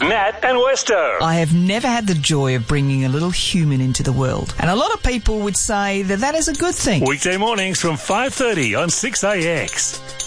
Nat and Westo. I have never had the joy of bringing a little human into the world, and a lot of people would say that that is a good thing. Weekday mornings from 5:30 on 6AX.